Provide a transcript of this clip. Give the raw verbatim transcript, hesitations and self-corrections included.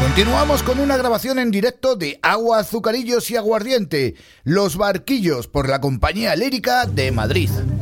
Continuamos con una grabación en directo de Agua, Azucarillos y Aguardiente, Los Barquillos, por la Compañía Lírica de Madrid.